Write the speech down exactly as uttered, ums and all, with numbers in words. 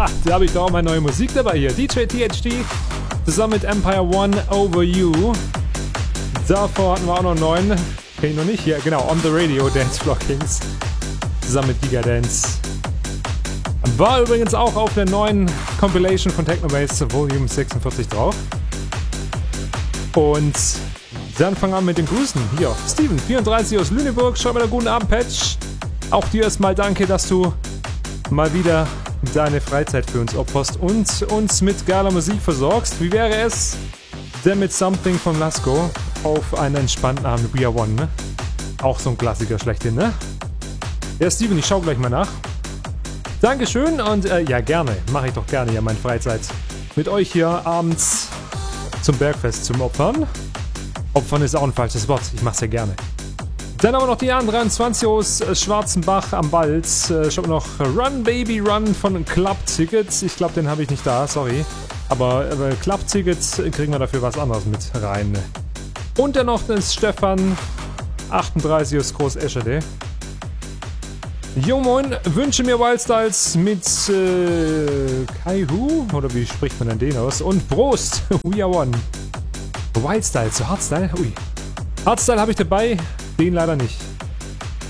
Da habe ich doch auch mal neue Musik dabei hier. D J T H D zusammen mit Empire One Over You. Davor hatten wir auch noch einen neuen. Kenn ich noch nicht. Hier, genau. On the Radio, Dance Floor Kings. Zusammen mit Gigadance. War übrigens auch auf der neuen Compilation von Technobase Volume sechsundvierzig drauf. Und dann fangen wir an mit den Grüßen. Hier, Steven, vierunddreißig aus Lüneburg. Schreib mir einen guten Abend, Patch. Auch dir erstmal danke, dass du mal wieder deine Freizeit für uns opferst und uns mit geiler Musik versorgst. Wie wäre es denn mit Something von Lasko auf einen entspannten Abend? We Are One, ne? Auch so ein Klassiker schlechthin, ne? Ja, Steven, ich schau gleich mal nach. Dankeschön und äh, ja, gerne. Mache ich doch gerne ja meine Freizeit mit euch hier abends zum Bergfest zum Opfern. Opfern ist auch ein falsches Wort. Ich mach's ja gerne. Dann haben wir noch die Jahren dreiundzwanzig aus Schwarzenbach am Wald. Äh, ich habe noch Run Baby Run von Club Tickets. Ich glaube, den habe ich nicht da, sorry. Aber äh, Club Tickets kriegen wir dafür was anderes mit rein. Und dann noch ist Stefan, achtunddreißig aus Groß Eschede. Jo moin, wünsche mir Wildstyles mit äh, Kai-Hu, oder wie spricht man denn den aus? Und Prost, We Are One. Wildstyles, so Hardstyle, ui. Hardstyle habe ich dabei, den leider nicht.